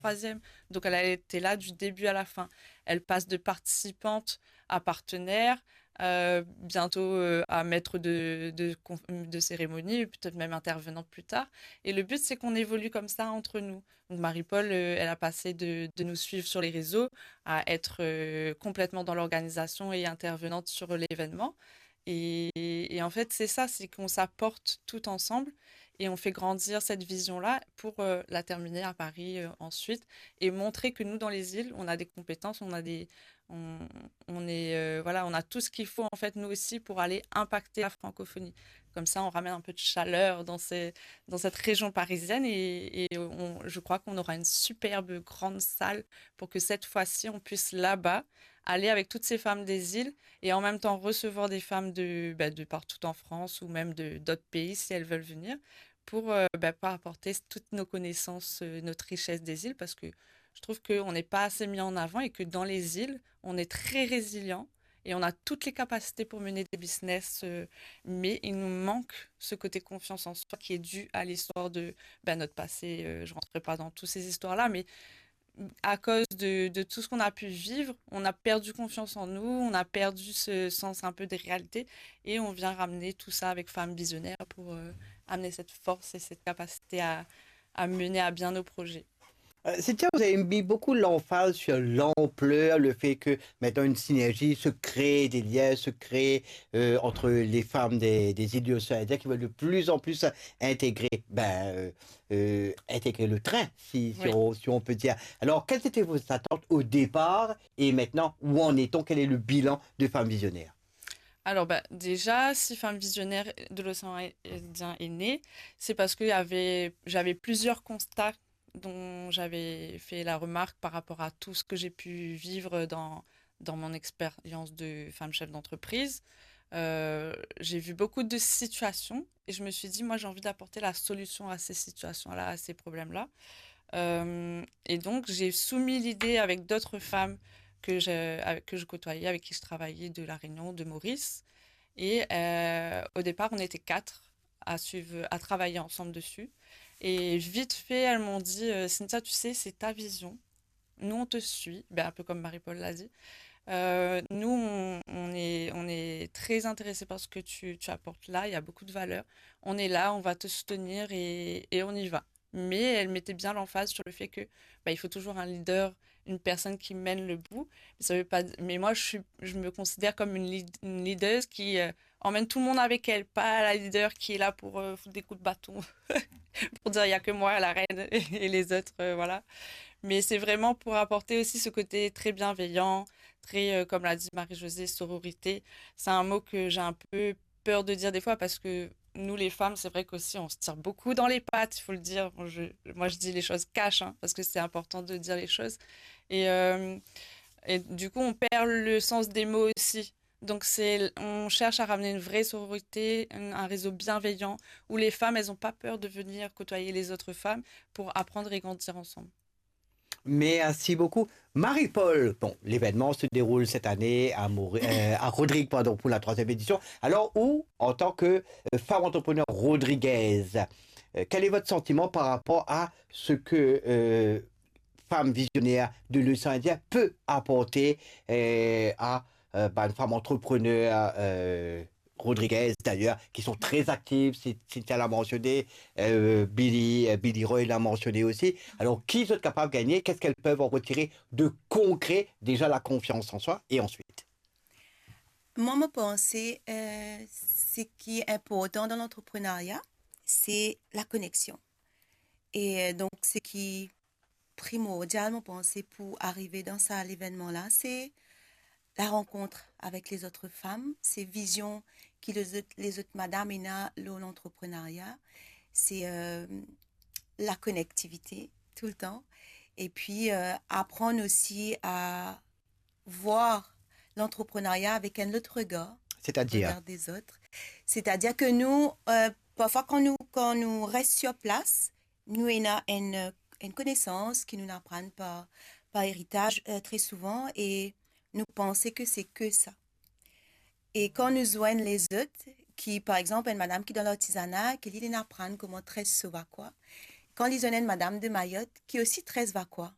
troisième. Donc, elle a été là du début à la fin. Elle passe de participante à partenaire, bientôt à maître de cérémonie, peut-être même intervenante plus tard. Et le but, c'est qu'on évolue comme ça entre nous. Donc, Marie-Paul, elle a passé de nous suivre sur les réseaux à être complètement dans l'organisation et intervenante sur l'événement. Et en fait, c'est ça, c'est qu'on s'apporte tout ensemble et on fait grandir cette vision-là pour la terminer à Paris ensuite et montrer que nous, dans les îles, on a des compétences, on, on est, voilà, on a tout ce qu'il faut en fait nous aussi pour aller impacter la francophonie. Comme ça, on ramène un peu de chaleur dans cette région parisienne et je crois qu'on aura une superbe grande salle pour que cette fois-ci, on puisse là-bas aller avec toutes ces femmes des îles et en même temps recevoir des femmes de partout en France ou même de d'autres pays si elles veulent venir pour apporter toutes nos connaissances, notre richesse des îles parce que je trouve qu'on n'est pas assez mis en avant et que dans les îles, on est très résilient et on a toutes les capacités pour mener des business, mais il nous manque ce côté confiance en soi qui est dû à l'histoire de notre passé. Je ne rentrerai pas dans toutes ces histoires-là, mais à cause de tout ce qu'on a pu vivre, on a perdu confiance en nous, on a perdu ce sens un peu des réalités et on vient ramener tout ça avec Femmes Visionnaires pour amener cette force et cette capacité à mener à bien nos projets. Cynthia, vous avez mis beaucoup l'emphase sur l'ampleur, le fait que maintenant une synergie se crée, des liens se créent entre les femmes des îles de l'océan Indien qui veulent de plus en plus intégrer, intégrer le train, Oui. si on peut dire. Alors, quelles étaient vos attentes au départ et maintenant, où en est-on? Quel est le bilan de Femmes Visionnaires? Alors déjà, si Femmes Visionnaires de l'océan Indien est née, c'est parce que j'avais plusieurs constats dont j'avais fait la remarque par rapport à tout ce que j'ai pu vivre dans mon expérience de femme chef d'entreprise. J'ai vu beaucoup de situations et je me suis dit, moi, j'ai envie d'apporter la solution à ces situations-là, à ces problèmes-là. Et donc, j'ai soumis l'idée avec d'autres femmes que je côtoyais, avec qui je travaillais de La Réunion, de Maurice. Et au départ, on était quatre à travailler ensemble dessus. Et vite fait, elles m'ont dit, Cynthia, tu sais, c'est ta vision. Nous, on te suit, un peu comme Marie-Paul l'a dit. Nous, on est très intéressés par ce que tu apportes là. Il y a beaucoup de valeur. On est là, on va te soutenir et on y va. Mais elle mettait bien l'emphase sur le fait que il faut toujours un leader, une personne qui mène le bout. Mais ça veut pas, mais moi, je me considère comme une leader qui emmène tout le monde avec elle, pas la leader qui est là pour foutre des coups de bâton, pour dire il y a que moi, la reine, et les autres, voilà. Mais c'est vraiment pour apporter aussi ce côté très bienveillant, très, comme l'a dit Marie-Josée, sororité. C'est un mot que j'ai un peu peur de dire des fois parce que nous, les femmes, c'est vrai qu'aussi, on se tire beaucoup dans les pattes, il faut le dire. Bon, moi, je dis les choses cash, hein, parce que c'est important de dire les choses. Et, euh, et du coup, on perd le sens des mots aussi. Donc, on cherche à ramener une vraie sororité, un réseau bienveillant, où les femmes, elles n'ont pas peur de venir côtoyer les autres femmes pour apprendre et grandir ensemble. Merci beaucoup. Marie-Paul, bon, l'événement se déroule cette année à Rodrigue, pardon, pour la troisième édition. Alors, où, en tant que femme entrepreneur rodriguaise, quel est votre sentiment par rapport à ce que femme visionnaire de l'océan Indien peut apporter à une femme entrepreneur Rodriguez d'ailleurs, qui sont très actives, Cynthia l'a mentionné, Billy Roy l'a mentionné aussi. Alors, qui sont capables de gagner? Qu'est-ce qu'elles peuvent en retirer de concret? Déjà, la confiance en soi, et ensuite. Moi, ma pensée, ce qui est important dans l'entrepreneuriat, c'est la connexion. Et donc, ce qui est primordial, mon pensée, pour arriver dans ça, l'événement-là, c'est la rencontre avec les autres femmes, ces visions que les autres madames et l'entrepreneuriat, c'est la connectivité tout le temps. Et puis, apprendre aussi à voir l'entrepreneuriat avec un autre C'est-à-dire, regard des autres. C'est-à-dire que nous, parfois quand nous restons sur place, nous avons une connaissance qui nous apprend par héritage très souvent et nous pensons que c'est que ça. Et quand nous joignons les autres, qui, par exemple, une madame qui est dans l'artisanat, qui lui apprend comment très va quoi. Quand ils ont une madame de Mayotte, qui est aussi très va quoi.